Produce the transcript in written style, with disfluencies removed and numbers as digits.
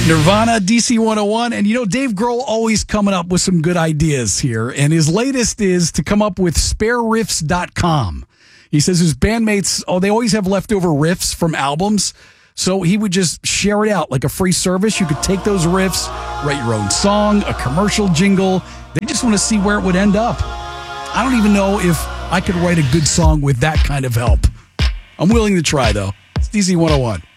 Nirvana, DC 101. And, Dave Grohl always coming up with some good ideas here. And his latest is to come up with spareriffs.com. He says his bandmates, they always have leftover riffs from albums. So he would just share it out like a free service. You could take those riffs, write your own song, a commercial jingle. They just want to see where it would end up. I don't even know if I could write a good song with that kind of help. I'm willing to try, though. It's DC 101.